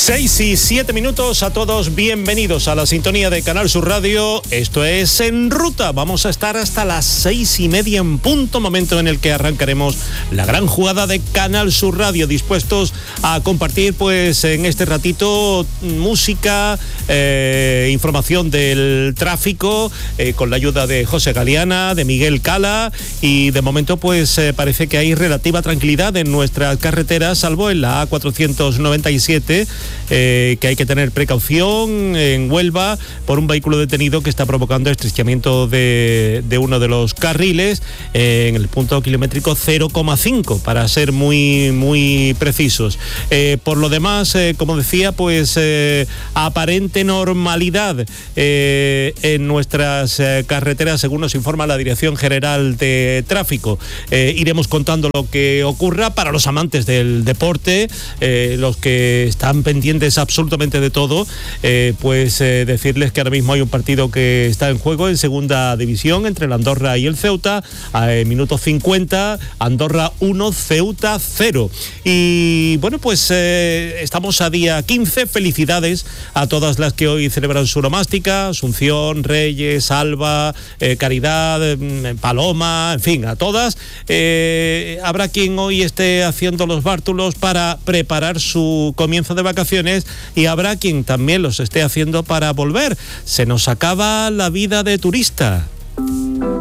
6:07 a todos, bienvenidos a la sintonía de Canal Sur Radio. Esto es En Ruta, vamos a estar hasta las 6:30 en punto, momento en el que arrancaremos la gran jugada de Canal Sur Radio, dispuestos a compartir pues en este ratito música, información del tráfico, con la ayuda de José Galeana, de Miguel Cala, y de momento pues parece que hay relativa tranquilidad en nuestras carreteras, salvo en la A497, que hay que tener precaución en Huelva por un vehículo detenido que está provocando estrechamiento de uno de los carriles en el punto kilométrico 0,5 para ser muy precisos. Por lo demás, como decía, pues aparente normalidad en nuestras carreteras, según nos informa la Dirección General de Tráfico. Iremos contando lo que ocurra para los amantes del deporte, los que están pendientes absolutamente de todo, pues decirles que ahora mismo hay un partido que está en juego en segunda división entre el Andorra y el Ceuta, minuto 50, Andorra 1, Ceuta 0. Y bueno, pues estamos a día 15, felicidades a todas las que hoy celebran su onomástica, Asunción, Reyes, Alba, Caridad, Paloma, en fin, a todas. Habrá quien hoy esté haciendo los bártulos para preparar su comienzo de vacaciones, y habrá quien también los esté haciendo para volver. Se nos acaba la vida de turista.